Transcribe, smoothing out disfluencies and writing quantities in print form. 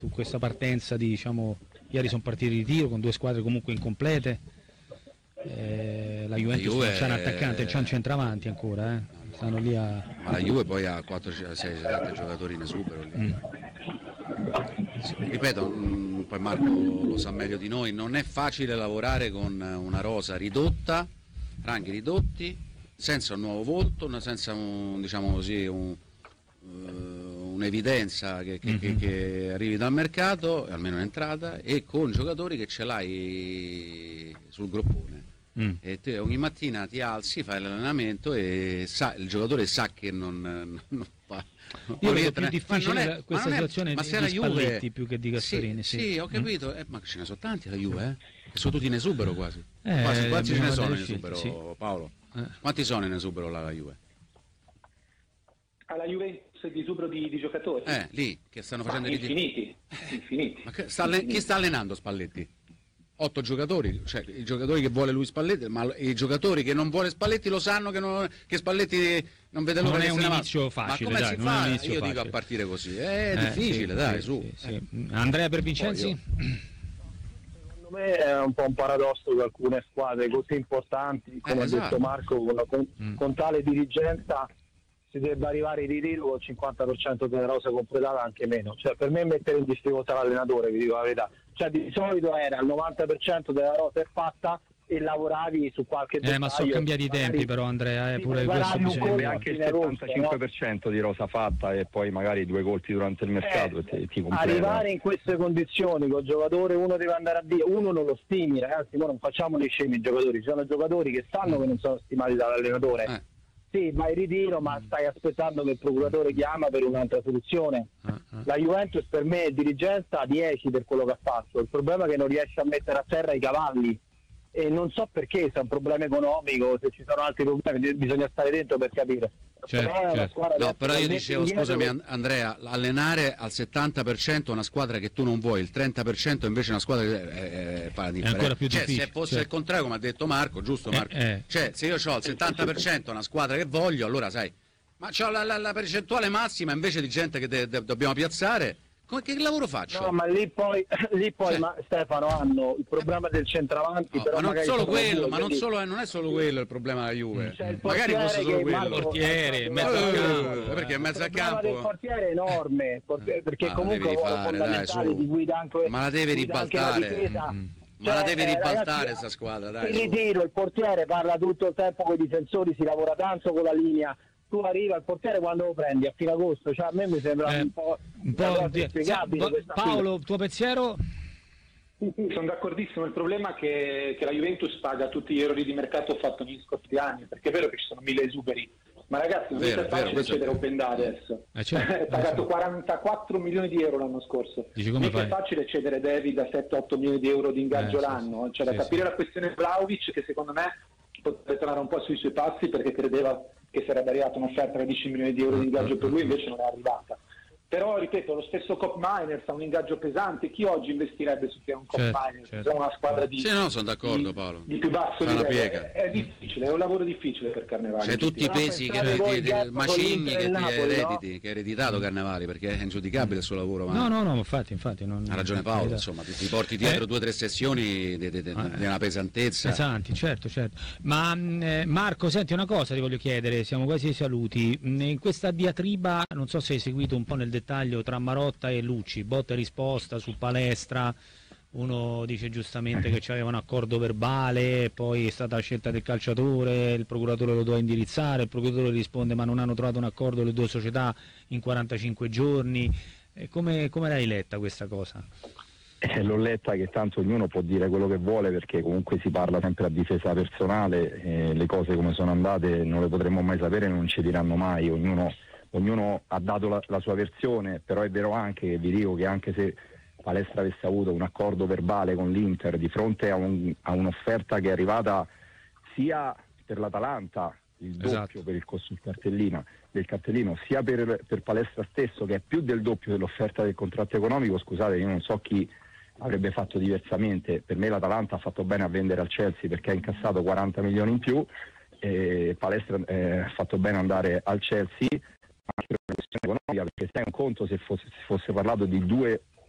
su questa partenza di, diciamo, ieri sono partiti di tiro con due squadre comunque incomplete, la Juventus non c'ha un attaccante, c'ha un centravanti ancora, stanno lì a... Ma la Juve poi ha 4-6-7 giocatori in esubero lì. Sì, ripeto, poi Marco lo sa meglio di noi, non è facile lavorare con una rosa ridotta, ranghi ridotti, senza un nuovo volto, senza diciamo così, un'evidenza che arrivi dal mercato, almeno in entrata, e con giocatori che ce l'hai sul groppone. E te ogni mattina ti alzi, fai l'allenamento e il giocatore sa che non fa. Io vedo più difficile questa situazione di Spalletti Juve, più che di Gasperini. Sì, ho capito, ma ce ne sono tanti la Juve, che sono tutti in esubero quasi. Quanti ce ne sono in esubero, sì. Paolo? Quanti sono in esubero la Juve? Alla Juventus di esubero di giocatori? Lì, che stanno facendo infiniti. Ma chi sta allenando Spalletti? 8 giocatori, cioè i giocatori che vuole lui Spalletti, ma i giocatori che non vuole Spalletti lo sanno che Spalletti non vede l'ora che se ne va. Non è un inizio facile, ma come dai, si non fa? è un inizio Io facile. dico a partire così, è difficile, dai, su. Sì. Andrea Per Vincenzi? Secondo me è un po' un paradosso che alcune squadre così importanti, come ha detto Marco, con tale dirigenza si debba arrivare in ritiro con il 50% della rosa completata, anche meno. Cioè, per me mettere in difficoltà l'allenatore, vi dico la verità. Cioè, di solito era il 90% della rosa è fatta e lavoravi su qualche dettaglio. Ma sono cambiati i tempi però, Andrea, pure questo bisogna anche il 75% di rosa fatta e poi magari 2 colpi durante il mercato e ti completa. Arrivare in queste condizioni col giocatore, uno deve andare a dire, uno non lo stimi, ragazzi, non facciamo dei scemi i giocatori, ci sono giocatori che sanno che non sono stimati dall'allenatore. Sì, vai in ritiro, ma stai aspettando che il procuratore chiama per un'altra soluzione. La Juventus per me è dirigenza 10 per quello che ha fatto, il problema è che non riesce a mettere a terra i cavalli e non so perché, se è un problema economico, se ci sono altri problemi, bisogna stare dentro per capire. Certo. No, però io dicevo, scusami Andrea, allenare al 70% una squadra che tu non vuoi, il 30% invece una squadra che fa la differenza. È ancora più difficile. Se fosse il contrario, come ha detto Marco, giusto Marco? Cioè, se io ho al 70% una squadra che voglio, allora sai, ma c'ho la percentuale massima invece di gente che dobbiamo piazzare. Che lavoro faccio? No, ma lì poi ma Stefano, hanno il problema del centravanti, però ma non solo quello, non è solo quello il problema della Juve. Magari fosse solo quello. Il portiere, mezzo al campo. Perché mezzo al campo? Il portiere è enorme, perché comunque è fondamentale di guida anche. Ma la deve ribaltare. Ma la devi ribaltare questa squadra, dai. Il ritiro, il portiere parla tutto il tempo con i difensori, si lavora tanto con la linea. Tu arriva al portiere quando lo prendi a fine agosto, cioè a me mi sembra un po' inspiegabile. Paolo, tuo pensiero? Sì, sono d'accordissimo. Il problema è che la Juventus paga tutti gli errori di mercato fatto negli scorsi anni, perché è vero che ci sono 1000 esuberi, ma ragazzi non è facile cedere Open Day adesso. È pagato 44 milioni di euro l'anno scorso. Non è facile cedere David a 7-8 milioni di euro di ingaggio l'anno. C'è da capire la questione Vlahovic, che secondo me potrebbe tornare un po' sui suoi passi, perché credeva che sarebbe arrivata un'offerta da 10 milioni di euro di ingaggio per lui, invece non è arrivata. Però ripeto, lo stesso Cop Miners ha un ingaggio pesante. Chi oggi investirebbe su un Cop Miners? È una squadra di sono d'accordo, Paolo. Di più basso livello. È difficile, è un lavoro difficile per Carnevali. C'è tutti i pesi che Macigni che ti ha ereditato Carnevali, perché è ingiudicabile il suo lavoro. No, infatti non ha ragione Paolo, insomma, ti porti dietro 2 o 3 sessioni di una pesantezza. Pesanti, certo. Ma Marco, senti una cosa, ti voglio chiedere, siamo quasi ai saluti. In questa diatriba, non so se hai seguito un po' nel dettaglio, tra Marotta e Lucci, botta e risposta su Palestra. Uno dice giustamente che c'aveva un accordo verbale, poi è stata la scelta del calciatore, il procuratore lo doveva indirizzare, il procuratore risponde ma non hanno trovato un accordo le due società in 45 giorni. Come l'hai letta questa cosa? L'ho letta che tanto ognuno può dire quello che vuole, perché comunque si parla sempre a difesa personale, le cose come sono andate non le potremo mai sapere, non ci diranno mai, ognuno ha dato la sua versione, però è vero anche che vi dico che anche se Palestra avesse avuto un accordo verbale con l'Inter di fronte a un'offerta che è arrivata sia per l'Atalanta, il doppio per il costo del cartellino, sia per Palestra stesso, che è più del doppio dell'offerta del contratto economico, scusate, io non so chi avrebbe fatto diversamente. Per me l'Atalanta ha fatto bene a vendere al Chelsea perché ha incassato 40 milioni in più, e Palestra ha fatto bene andare al Chelsea anche per una questione economica, perché sai un conto se fosse parlato di 2